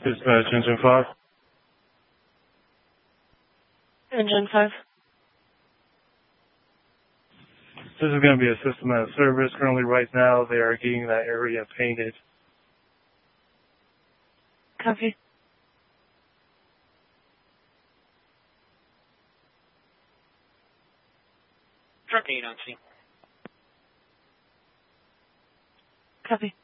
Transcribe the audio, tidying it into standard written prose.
Dispatch Engine 5. Engine 5. This is going to be a system out of service. Currently, right now, they are getting that area painted. Copy. Truck 8 on scene. Copy.